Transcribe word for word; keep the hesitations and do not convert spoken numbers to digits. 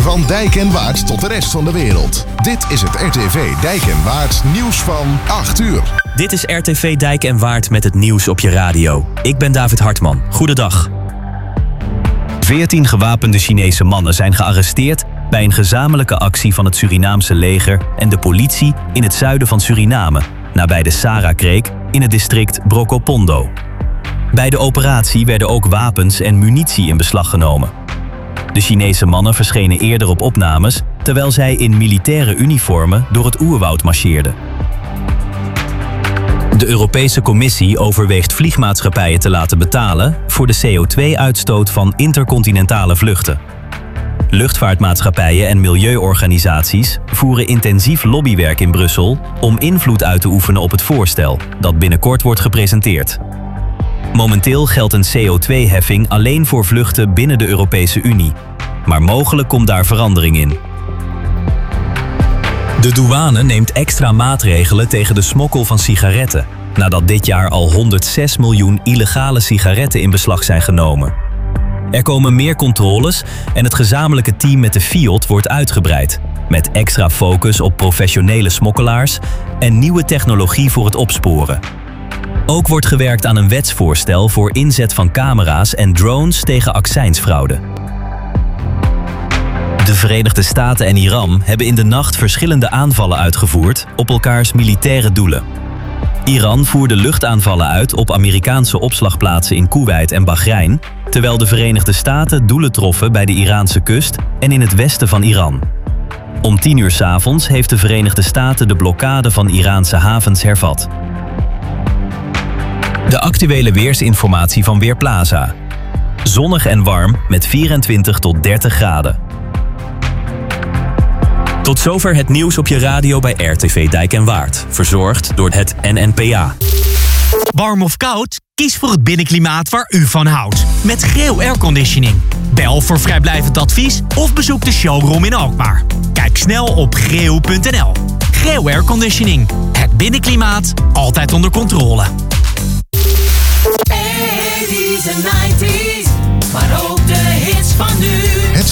Van Dijk en Waard tot de rest van de wereld. Dit is het R T V Dijk en Waard nieuws van acht uur. Dit is R T V Dijk en Waard met het nieuws op je radio. Ik ben David Hartman. Goedendag. veertien gewapende Chinese mannen zijn gearresteerd bij een gezamenlijke actie van het Surinaamse leger en de politie in het zuiden van Suriname, nabij de Sara-kreek in het district Brokopondo. Bij de operatie werden ook wapens en munitie in beslag genomen. De Chinese mannen verschenen eerder op opnames terwijl zij in militaire uniformen door het oerwoud marcheerden. De Europese Commissie overweegt vliegmaatschappijen te laten betalen voor de C O twee uitstoot van intercontinentale vluchten. Luchtvaartmaatschappijen en milieuorganisaties voeren intensief lobbywerk in Brussel om invloed uit te oefenen op het voorstel dat binnenkort wordt gepresenteerd. Momenteel geldt een C O twee heffing alleen voor vluchten binnen de Europese Unie, maar mogelijk komt daar verandering in. De douane neemt extra maatregelen tegen de smokkel van sigaretten, nadat dit jaar al honderdzes miljoen illegale sigaretten in beslag zijn genomen. Er komen meer controles en het gezamenlijke team met de Fiat wordt uitgebreid, met extra focus op professionele smokkelaars en nieuwe technologie voor het opsporen. Ook wordt gewerkt aan een wetsvoorstel voor inzet van camera's en drones tegen accijnsfraude. De Verenigde Staten en Iran hebben in de nacht verschillende aanvallen uitgevoerd op elkaars militaire doelen. Iran voerde luchtaanvallen uit op Amerikaanse opslagplaatsen in Koeweit en Bahrein, terwijl de Verenigde Staten doelen troffen bij de Iraanse kust en in het westen van Iran. Om tien uur 's avonds heeft de Verenigde Staten de blokkade van Iraanse havens hervat. De actuele weersinformatie van Weerplaza. Zonnig en warm met vierentwintig tot dertig graden. Tot zover het nieuws op je radio bij R T V Dijk en Waard. Verzorgd door het N N P A. Warm of koud? Kies voor het binnenklimaat waar u van houdt. Met Greel Airconditioning. Bel voor vrijblijvend advies of bezoek de showroom in Alkmaar. Kijk snel op greel punt n l. Greel Airconditioning. Het binnenklimaat altijd onder controle. eighties en nineties, maar ook de hits van nu.